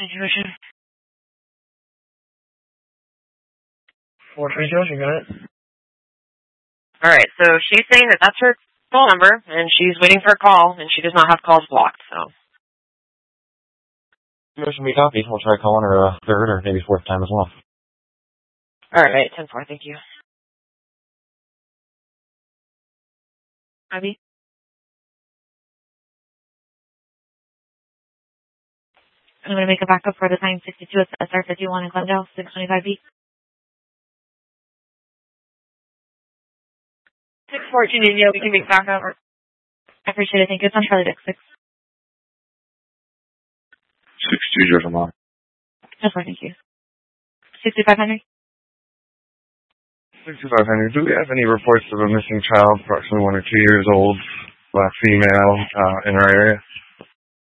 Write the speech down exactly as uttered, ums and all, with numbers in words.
Intuition. four three zero, you got it? Alright, so she's saying that that's her phone number, and she's waiting for a call, and she does not have calls blocked, so. Motion be copied. We'll try calling her a third or maybe fourth time as well. Alright, ten four, thank you. Abby? I'm going to make a backup for the time sixty-two at S R fifty-one in Glendale, six twenty-five B. six fourteen, yeah, we can make backup. I appreciate it, thank you. It's on Charlie Dick, six. six two zero, Mom. That's fine, thank you. sixty-five Henry? sixty-five Henry, do we have any reports of a missing child, approximately one or two years old, black female, uh, in our area?